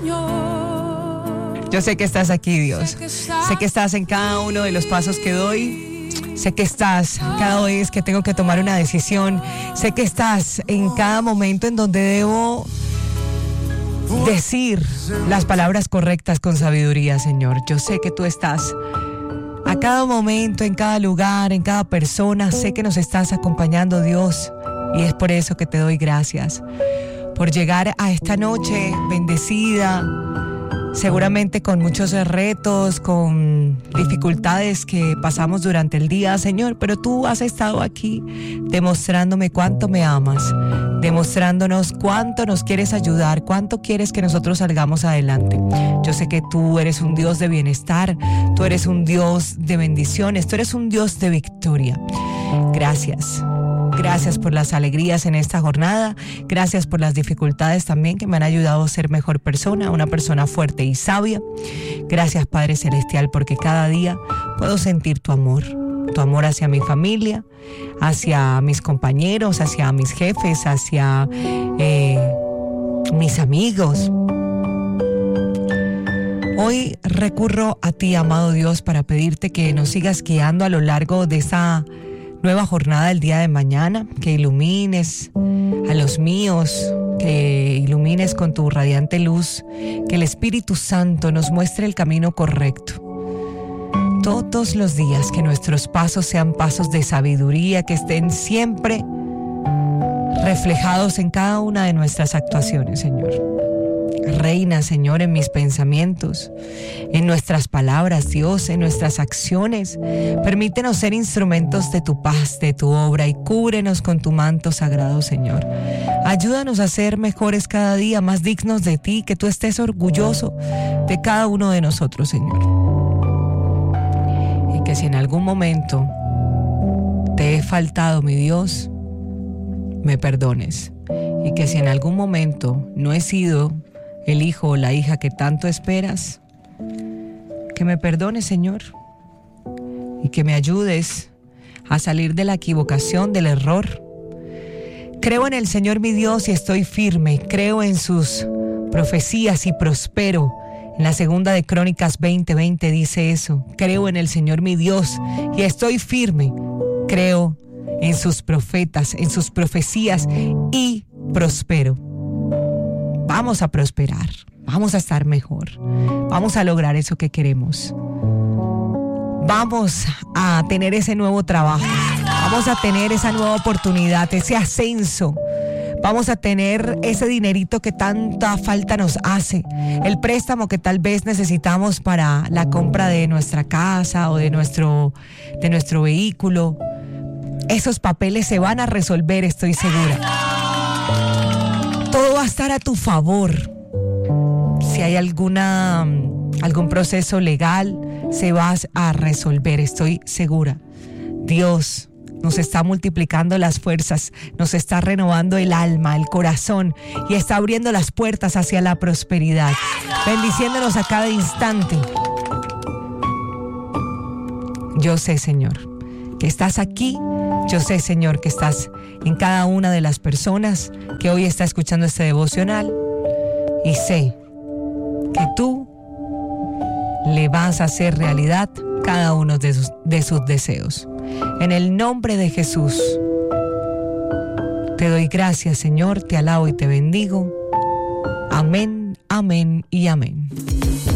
Yo sé que estás aquí, Dios. Sé que estás en cada uno de los pasos que doy. Sé que estás cada vez que tengo que tomar una decisión. Sé que estás en cada momento en donde debo decir las palabras correctas con sabiduría, Señor. Yo sé que tú estás a cada momento, en cada lugar, en cada persona. Sé que nos estás acompañando, Dios. Y es por eso que te doy gracias. Por llegar a esta noche bendecida, seguramente con muchos retos, con dificultades que pasamos durante el día, Señor, pero tú has estado aquí demostrándome cuánto me amas, demostrándonos cuánto nos quieres ayudar, cuánto quieres que nosotros salgamos adelante. Yo sé que tú eres un Dios de bienestar, tú eres un Dios de bendiciones, tú eres un Dios de victoria. Gracias. Gracias por las alegrías en esta jornada. Gracias por las dificultades también que me han ayudado a ser mejor persona, una persona fuerte y sabia. Gracias, Padre Celestial, porque cada día puedo sentir tu amor hacia mi familia, hacia mis compañeros, hacia mis jefes, hacia mis amigos. Hoy recurro a ti, amado Dios, para pedirte que nos sigas guiando a lo largo de esta nueva jornada del día de mañana, que ilumines a los míos, que ilumines con tu radiante luz, que el Espíritu Santo nos muestre el camino correcto. Todos los días que nuestros pasos sean pasos de sabiduría, que estén siempre reflejados en cada una de nuestras actuaciones, Señor. Reina, Señor, en mis pensamientos, en nuestras palabras, Dios, en nuestras acciones. Permítenos ser instrumentos de tu paz, de tu obra, y cúbrenos con tu manto sagrado, Señor. Ayúdanos a ser mejores cada día, más dignos de ti, que tú estés orgulloso de cada uno de nosotros, Señor. Y que si en algún momento te he faltado, mi Dios, me perdones. Y que si en algún momento no he sido el hijo o la hija que tanto esperas, que me perdones, Señor, y que me ayudes a salir de la equivocación, del error. Creo en el Señor mi Dios y estoy firme. Creo en sus profecías y prospero. En la segunda de Crónicas 20:20 dice eso. Creo en el Señor mi Dios y estoy firme. Creo en sus profetas, en sus profecías y prospero. Vamos a prosperar, vamos a estar mejor, vamos a lograr eso que queremos. Vamos a tener ese nuevo trabajo, vamos a tener esa nueva oportunidad, ese ascenso. Vamos a tener ese dinerito que tanta falta nos hace, el préstamo que tal vez necesitamos para la compra de nuestra casa o de nuestro vehículo. Esos papeles se van a resolver, estoy segura. Todo va a estar a tu favor. Si hay algún proceso legal, se va a resolver, estoy segura. Dios nos está multiplicando las fuerzas, nos está renovando el alma, el corazón y está abriendo las puertas hacia la prosperidad, bendiciéndonos a cada instante. Yo sé, Señor, que estás aquí. Yo sé, Señor, que estás en cada una de las personas que hoy está escuchando este devocional, y sé que tú le vas a hacer realidad cada uno de sus deseos. En el nombre de Jesús, te doy gracias, Señor, te alabo y te bendigo. Amén, amén y amén.